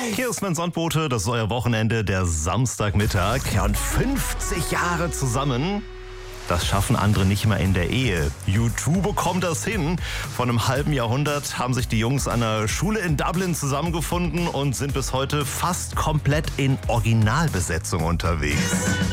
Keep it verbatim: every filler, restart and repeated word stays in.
Hier ist Sven Sandbote, das ist euer Wochenende, der Samstagmittag. Ja, und fünfzig Jahre zusammen, das schaffen andere nicht mal in der Ehe. U zwei bekommt das hin. Vor einem halben Jahrhundert haben sich die Jungs an einer Schule in Dublin zusammengefunden und sind bis heute fast komplett in Originalbesetzung unterwegs.